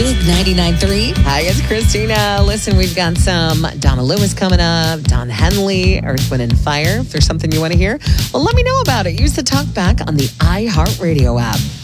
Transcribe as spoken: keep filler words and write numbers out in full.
Big ninety-nine point three. Hi, it's Christina. Listen, we've got some Donna Lewis coming up, Don Henley, Earth, Wind and Fire. If there's something you want to hear, well, let me know about it. Use the talk back on the iHeartRadio app.